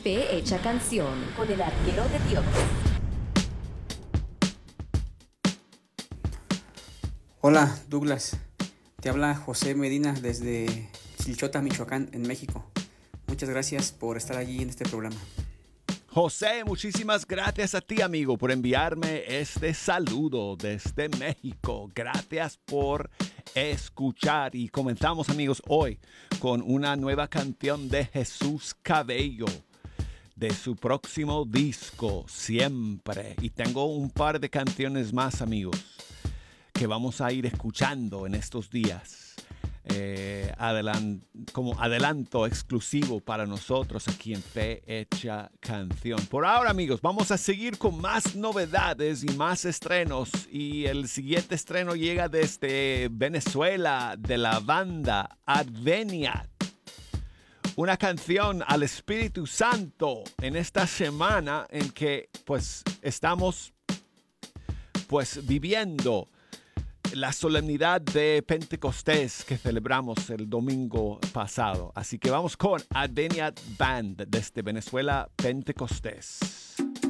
Fe Hecha Canción con el Arquero de Dios. Hola Douglas, te habla José Medina desde Chilchota, Michoacán, en México. Muchas gracias por estar allí en este programa. José, muchísimas gracias a ti, amigo, por enviarme este saludo desde México. Gracias por escuchar. Y comenzamos, amigos, hoy con una nueva canción de Jesús Cabello, de su próximo disco, Siempre. Y tengo un par de canciones más, amigos, que vamos a ir escuchando en estos días. Como adelanto exclusivo para nosotros aquí en Fe Hecha Canción. Por ahora, amigos, vamos a seguir con más novedades y más estrenos. Y el siguiente estreno llega desde Venezuela, de la banda Adveniat. Una canción al Espíritu Santo en esta semana en que pues estamos viviendo la solemnidad de Pentecostés que celebramos el domingo pasado. Así que vamos con Adveniat Band desde Venezuela, Pentecostés.